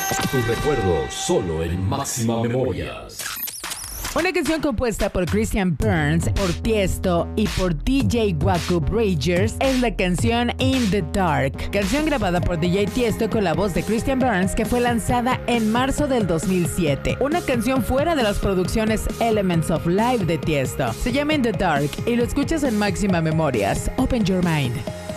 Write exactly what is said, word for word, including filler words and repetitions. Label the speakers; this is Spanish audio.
Speaker 1: Tus recuerdos solo en Máxima Memorias.
Speaker 2: Una canción compuesta por Christian Burns, por Tiesto y por D J Wakub Ragers es la canción In the Dark, canción grabada por D J Tiesto con la voz de Christian Burns, que fue lanzada en marzo del dos mil siete. Una canción fuera de las producciones Elements of Life de Tiesto. Se llama In the Dark y lo escuchas en Máxima Memorias. Open your mind.